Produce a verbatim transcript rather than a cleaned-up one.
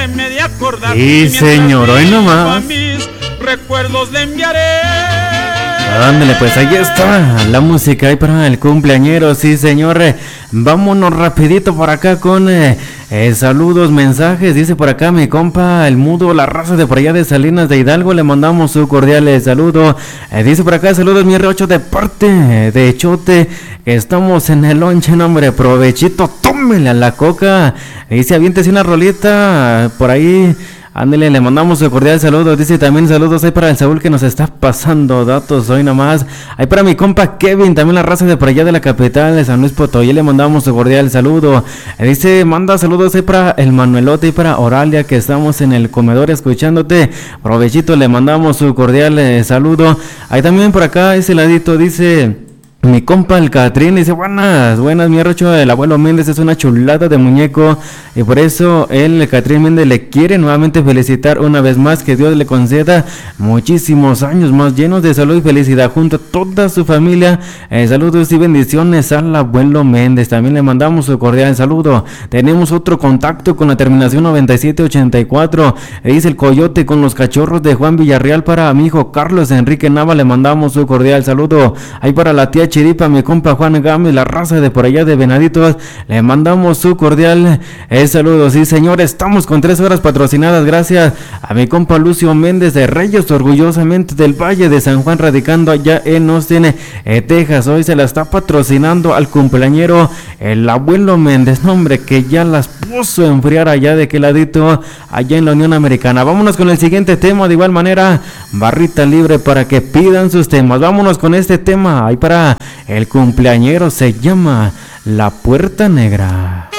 me de acordar. Sí, señor, hoy nomás. Mis recuerdos le enviaré. Ándale, pues ahí está la música ahí para el cumpleañero, sí señor. Eh, vámonos rapidito por acá con eh, eh, saludos, mensajes. Dice por acá mi compa el mudo, la raza de por allá de Salinas de Hidalgo, le mandamos su cordial eh, saludo. Eh, dice por acá saludos mi rocho de parte eh, de Chote, que estamos en el lonche, nombre, provechito, tómele a la coca. Eh, dice aviéntese una rolita por ahí. Ándale, le mandamos un cordial saludo. Dice también saludos ahí para el Saúl que nos está pasando datos hoy nomás. Ahí para mi compa Kevin, también la raza de por allá de la capital de San Luis Potosí, le mandamos un cordial saludo. Dice, manda saludos ahí para el Manuelote y para Oralia, que estamos en el comedor escuchándote. Provechito, le mandamos su cordial eh, saludo. Ahí también por acá, ese ladito, dice... mi compa el Catrín, dice buenas, buenas mi rocho, el abuelo Méndez es una chulada de muñeco y por eso él, el Catrín Méndez, le quiere nuevamente felicitar una vez más, que Dios le conceda muchísimos años más llenos de salud y felicidad junto a toda su familia. Eh, saludos y bendiciones al abuelo Méndez, también le mandamos su cordial saludo. Tenemos otro contacto con la terminación noventa y siete ochenta y cuatro, eh, dice el Coyote con los cachorros de Juan Villarreal, para mi hijo Carlos Enrique Nava le mandamos su cordial saludo. Ahí para la tía Chiripa, mi compa Juan Gámez, la raza de por allá de Venaditos, le mandamos su cordial eh, saludo. Sí señor, estamos con tres horas patrocinadas gracias a mi compa Lucio Méndez de Reyes, orgullosamente del Valle de San Juan, radicando allá en Austin, eh, Texas. Hoy se la está patrocinando al cumpleañero el abuelo Méndez, nombre que ya las puso a enfriar allá de aquel ladito, allá en la Unión Americana. Vámonos con el siguiente tema, de igual manera, barrita libre para que pidan sus temas. Vámonos con este tema, ahí para el cumpleañero, se llama La Puerta Negra.